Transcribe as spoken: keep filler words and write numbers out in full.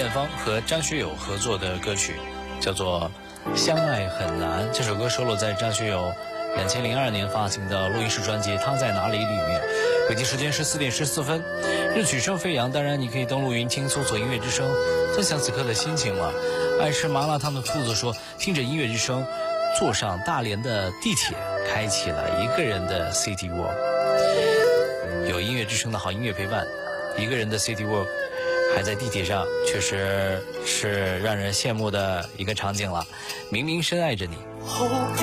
艳芳和张学友合作的歌曲，叫做《相爱很难》。这首歌收录在张学友两千零二年发行的录音室专辑《他在哪里》里面。北京时间十四点十四分，任曲声飞扬。当然，你可以登录云听，搜索音乐之声，分享此刻的心情了。爱吃麻辣烫的兔子说，听着音乐之声，坐上大连的地铁，开启了一个人的 City Walk。有音乐之声的好音乐陪伴，一个人的 City Walk， 还在地铁上，确实是让人羡慕的一个场景了。明明深爱着你。